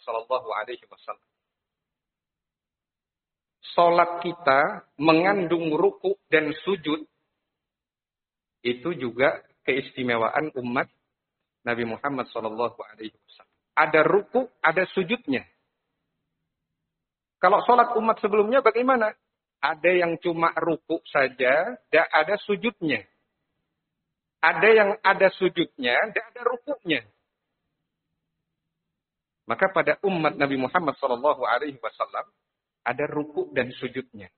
Shallallahu Alaihi Wasallam. Salat kita mengandung ruku dan sujud. Itu juga keistimewaan umat Nabi Muhammad Shallallahu Alaihi Wasallam. Ada ruku, ada sujudnya. Kalau salat umat sebelumnya bagaimana? Ada yang cuma ruku saja, tidak ada sujudnya. Ada yang ada sujudnya, tidak ada rukunya. Maka pada umat Nabi Muhammad Shallallahu Alaihi Wasallam ada ruku dan sujudnya.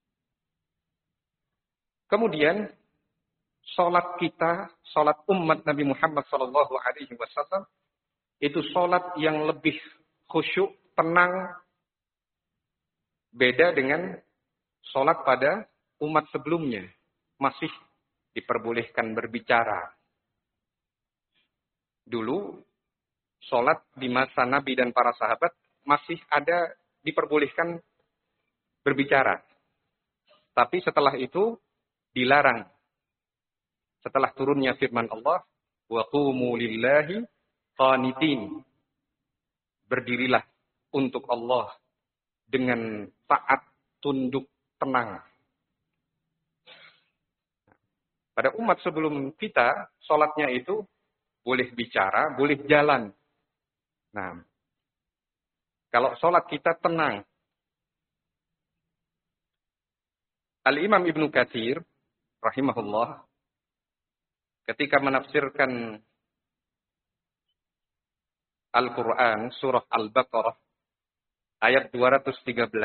Kemudian salat kita, salat umat Nabi Muhammad Shallallahu Alaihi Wasallam itu salat yang lebih khusyuk, tenang. Beda dengan sholat pada umat sebelumnya. Masih diperbolehkan berbicara. Dulu, sholat di masa Nabi dan para sahabat masih ada diperbolehkan berbicara. Tapi setelah itu dilarang. Setelah turunnya firman Allah, wa qumu lillahi qanitin. Berdirilah untuk Allah dengan taat, tunduk, tenang. Pada umat sebelum kita, sholatnya itu boleh bicara, boleh jalan. Nah, kalau sholat kita tenang. Al-Imam Ibnu Katsir, rahimahullah, ketika menafsirkan Al-Quran, surah Al-Baqarah, ayat 213.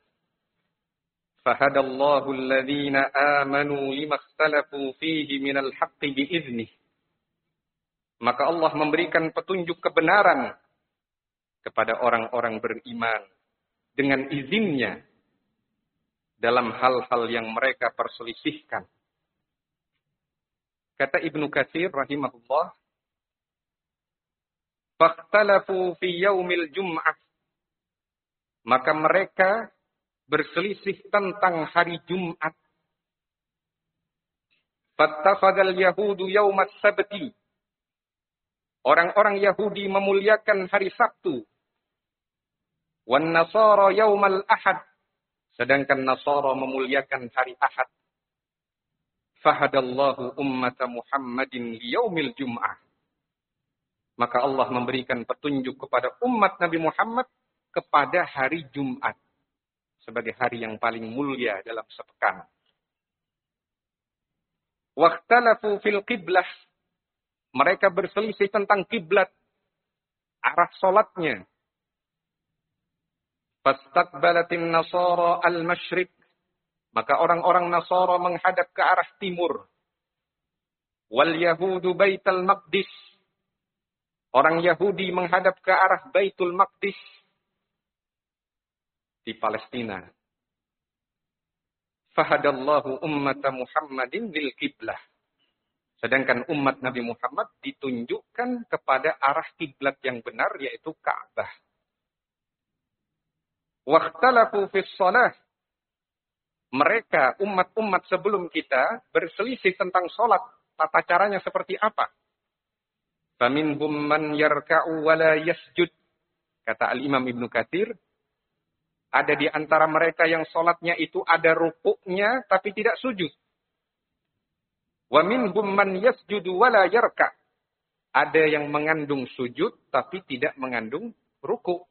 Fahadallahu alladhina amanu lima ikhtalafu fihi minal haqqi biiznih. Maka Allah memberikan petunjuk kebenaran kepada orang-orang beriman dengan izinnya dalam hal-hal yang mereka perselisihkan. Kata Ibnu Katsir rahimahullah, fakhtalafu fi yaumil jum'ah. Maka mereka berselisih tentang hari Jumat. Fattakhadhal yahudu yaumas sabti. Orang-orang Yahudi memuliakan hari Sabtu. Wan nasara yaumal ahad. Sedangkan Nasara memuliakan hari Ahad. Fahadallahu ummata Muhammadin liyaumil jum'ah. Maka Allah memberikan petunjuk kepada umat Nabi Muhammad kepada hari Jumat sebagai hari yang paling mulia dalam sepekan. Waqtalafu fil qiblah. Mereka berselisih tentang kiblat, arah salatnya. Fastaqbalatin nasara al-masyriq. Maka orang-orang Nasara menghadap ke arah timur. Wal yahudu baitul maqdis. Orang Yahudi menghadap ke arah Baitul Maqdis di Palestina. Fahadallahu ummata Muhammadin lil qiblah. Sedangkan umat Nabi Muhammad ditunjukkan kepada arah kiblat yang benar, yaitu Ka'bah. Wakhtalafu fis shalah. Mereka, umat-umat sebelum kita, berselisih tentang sholat. Tata caranya seperti apa? Faminhum man yarka'u wa la yasjud. Kata Al-Imam Ibnu Katsir, ada di antara mereka yang sholatnya itu ada rukuknya tapi tidak sujud. Wa minhum man yasjudu wa la yarka'. Ada yang mengandung sujud tapi tidak mengandung rukuk.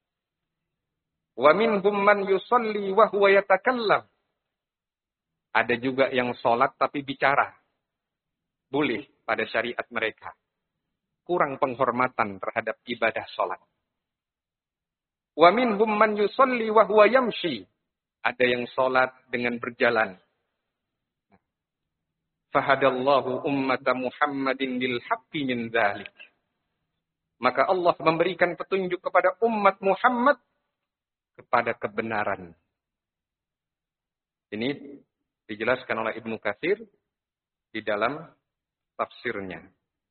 Wa minhum man yusalli wa huwa yatakallam. Ada juga yang sholat tapi bicara. Boleh pada syariat mereka. Kurang penghormatan terhadap ibadah sholat. Wa minhum man yusalli wa huwa yamshi. Ada yang sholat dengan berjalan. Fahadallahu ummata Muhammadin lil haqqi min dzalik. Maka Allah memberikan petunjuk kepada umat Muhammad kepada kebenaran. Ini dijelaskan oleh Ibnu Katsir di dalam tafsirnya.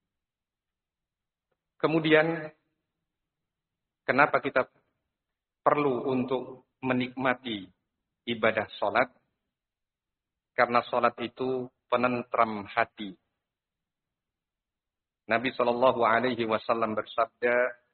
Kemudian, kenapa kita perlu untuk menikmati ibadah sholat? Karena sholat itu penentram hati. Nabi SAW bersabda,